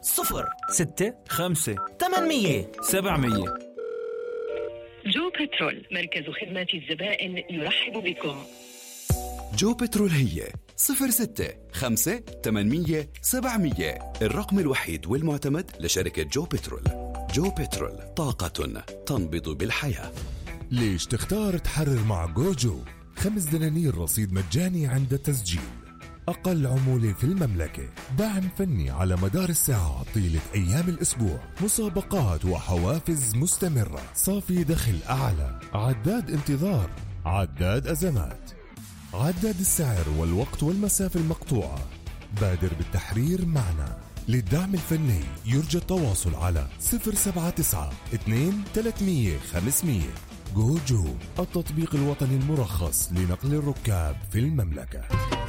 0 6 5 800 700. جو بترول، مركز خدمات الزبائن، يرحب بكم. جو بترول هي 06 5 800 700، الرقم الوحيد والمعتمد لشركة جو بترول. جو بترول، طاقة تنبض بالحياة. ليش تختار تحرر مع جوجو؟ 5 دنانير رصيد مجاني عند التسجيل، أقل عمولة في المملكة، دعم فني على مدار الساعة طيلة أيام الأسبوع، مسابقات وحوافز مستمرة، صافي دخل أعلى، عداد انتظار، عداد أزمات، عداد السعر والوقت والمسافة المقطوعة. بادر بالتحرير معنا. للدعم الفني يرجى التواصل على 079 2 300 500. جوجو، التطبيق الوطني المرخص لنقل الركاب في المملكة.